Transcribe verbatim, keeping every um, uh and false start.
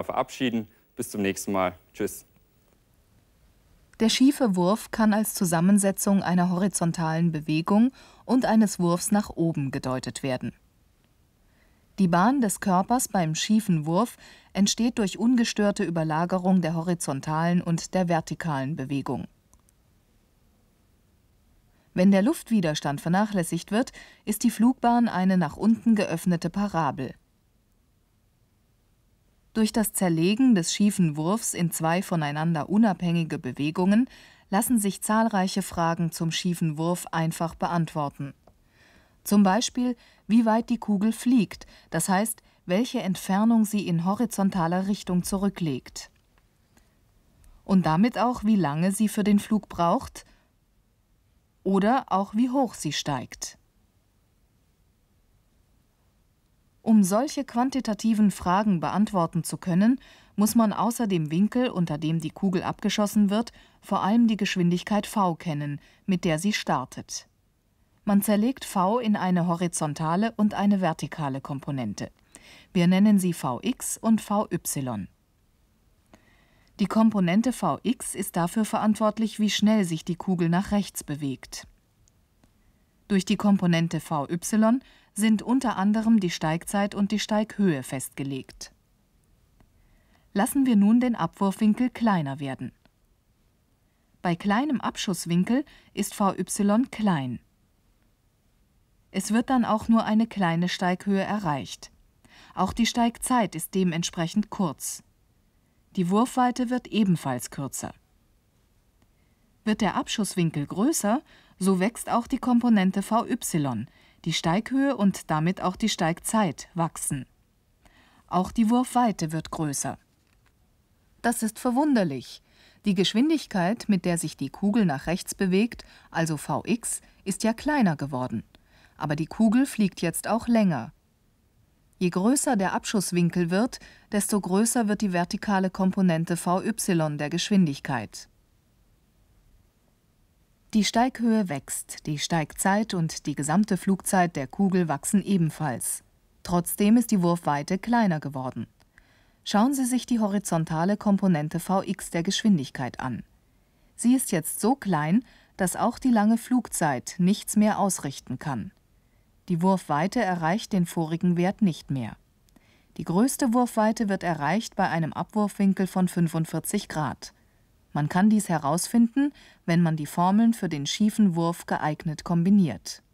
verabschieden. Bis zum nächsten Mal. Tschüss. Der schiefe Wurf kann als Zusammensetzung einer horizontalen Bewegung und eines Wurfs nach oben gedeutet werden. Die Bahn des Körpers beim schiefen Wurf entsteht durch ungestörte Überlagerung der horizontalen und der vertikalen Bewegung. Wenn der Luftwiderstand vernachlässigt wird, ist die Flugbahn eine nach unten geöffnete Parabel. Durch das Zerlegen des schiefen Wurfs in zwei voneinander unabhängige Bewegungen lassen sich zahlreiche Fragen zum schiefen Wurf einfach beantworten. Zum Beispiel, wie weit die Kugel fliegt, das heißt, welche Entfernung sie in horizontaler Richtung zurücklegt. Und damit auch, wie lange sie für den Flug braucht oder auch wie hoch sie steigt. Um solche quantitativen Fragen beantworten zu können, muss man außer dem Winkel, unter dem die Kugel abgeschossen wird, vor allem die Geschwindigkeit v kennen, mit der sie startet. Man zerlegt v in eine horizontale und eine vertikale Komponente. Wir nennen sie Vx und Vy. Die Komponente Vx ist dafür verantwortlich, wie schnell sich die Kugel nach rechts bewegt. Durch die Komponente Vy sind unter anderem die Steigzeit und die Steighöhe festgelegt. Lassen wir nun den Abwurfwinkel kleiner werden. Bei kleinem Abschusswinkel ist Vy klein. Es wird dann auch nur eine kleine Steighöhe erreicht. Auch die Steigzeit ist dementsprechend kurz. Die Wurfweite wird ebenfalls kürzer. Wird der Abschusswinkel größer, so wächst auch die Komponente Vy. Die Steighöhe und damit auch die Steigzeit wachsen. Auch die Wurfweite wird größer. Das ist verwunderlich. Die Geschwindigkeit, mit der sich die Kugel nach rechts bewegt, also Vx, ist ja kleiner geworden. Aber die Kugel fliegt jetzt auch länger. Je größer der Abschusswinkel wird, desto größer wird die vertikale Komponente Vy der Geschwindigkeit. Die Steighöhe wächst, die Steigzeit und die gesamte Flugzeit der Kugel wachsen ebenfalls. Trotzdem ist die Wurfweite kleiner geworden. Schauen Sie sich die horizontale Komponente Vx der Geschwindigkeit an. Sie ist jetzt so klein, dass auch die lange Flugzeit nichts mehr ausrichten kann. Die Wurfweite erreicht den vorigen Wert nicht mehr. Die größte Wurfweite wird erreicht bei einem Abwurfwinkel von fünfundvierzig Grad. Man kann dies herausfinden, wenn man die Formeln für den schiefen Wurf geeignet kombiniert.